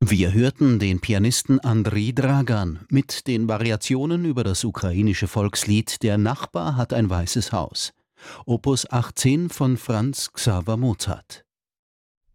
Wir hörten den Pianisten Andrei Dragan mit den Variationen über das ukrainische Volkslied Der Nachbar hat ein weißes Haus, Opus 18 von Franz Xaver Mozart.